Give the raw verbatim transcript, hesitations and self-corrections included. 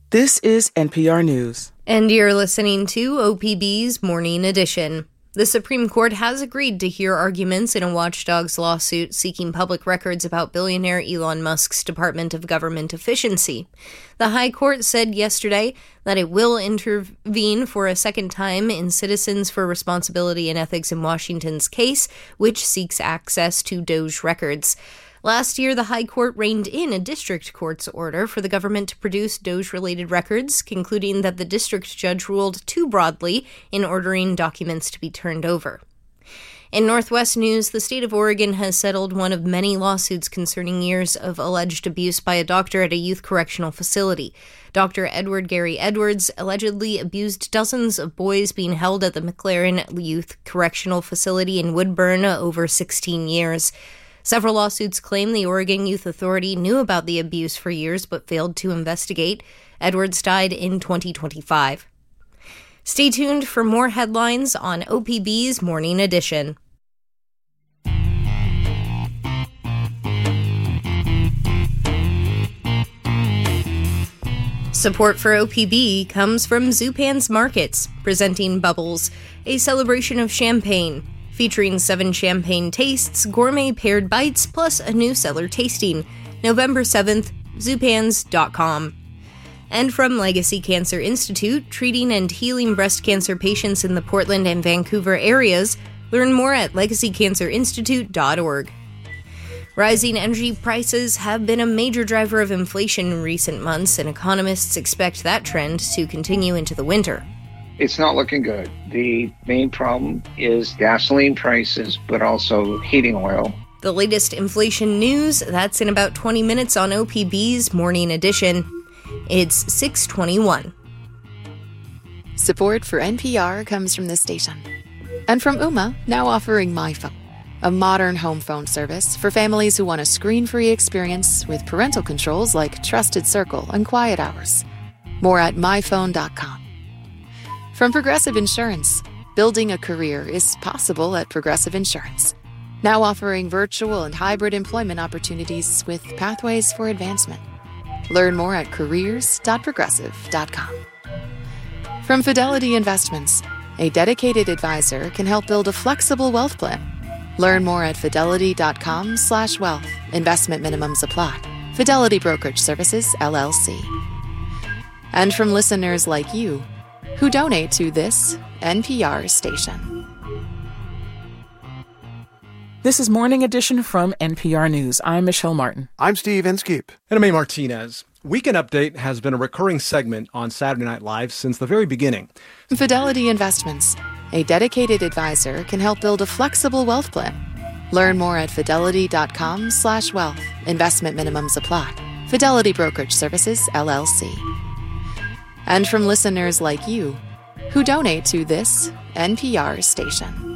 This is N P R News. And you're listening to O P B's Morning Edition. The Supreme Court has agreed to hear arguments in a watchdog's lawsuit seeking public records about billionaire Elon Musk's Department of Government Efficiency. The High Court said yesterday that it will intervene for a second time in Citizens for Responsibility and Ethics in Washington's case, which seeks access to Doge records. Last year, the High Court reined in a district court's order for the government to produce Doge-related records, concluding that the district judge ruled too broadly in ordering documents to be turned over. In Northwest news, the state of Oregon has settled one of many lawsuits concerning years of alleged abuse by a doctor at a youth correctional facility. Doctor Edward Gary Edwards allegedly abused dozens of boys being held at the McLaren Youth Correctional Facility in Woodburn over sixteen years. Several lawsuits claim the Oregon Youth Authority knew about the abuse for years but failed to investigate. Edwards died in twenty twenty-five. Stay tuned for more headlines on O P B's Morning Edition. Support for O P B comes from Zupan's Markets, presenting Bubbles, a celebration of champagne. Featuring seven champagne tastes, gourmet paired bites, plus a new cellar tasting. November seventh, zupans dot com. And from Legacy Cancer Institute, treating and healing breast cancer patients in the Portland and Vancouver areas. Learn more at legacy cancer institute dot org. Rising energy prices have been a major driver of inflation in recent months, and economists expect that trend to continue into the winter. It's not looking good. The main problem is gasoline prices, but also heating oil. The latest inflation news, that's in about twenty minutes on O P B's Morning Edition. It's six twenty-one. Support for N P R comes from this station. And from Ooma, now offering MyPhone, a modern home phone service for families who want a screen-free experience with parental controls like Trusted Circle and Quiet Hours. More at my phone dot com. From Progressive Insurance, building a career is possible at Progressive Insurance. Now offering virtual and hybrid employment opportunities with pathways for advancement. Learn more at careers dot progressive dot com. From Fidelity Investments, a dedicated advisor can help build a flexible wealth plan. Learn more at fidelity dot com slash wealth. Investment minimums apply. Fidelity Brokerage Services, L L C. And from listeners like you, who donate to this N P R station. This is Morning Edition from N P R News. I'm Michelle Martin. I'm Steve Inskeep. And I'm A. Martinez. Weekend Update has been a recurring segment on Saturday Night Live since the very beginning. Fidelity Investments, a dedicated advisor, can help build a flexible wealth plan. Learn more at fidelity dot com slash wealth. Investment minimums apply. Fidelity Brokerage Services, L L C. And from listeners like you, who donate to this N P R station.